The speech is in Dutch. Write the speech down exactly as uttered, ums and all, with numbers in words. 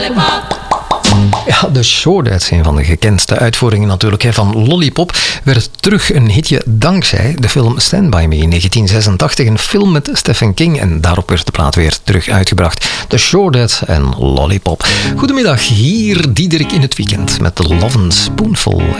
Ja, The Shortets, een van de gekendste uitvoeringen natuurlijk hè, van Lollipop, werd terug een hitje dankzij de film Stand By Me in negentien zesentachtig, een film met Stephen King, en daarop werd de plaat weer terug uitgebracht. The Shortets en Lollipop. Goedemiddag, hier Diederik in het weekend met de Love and Spoonful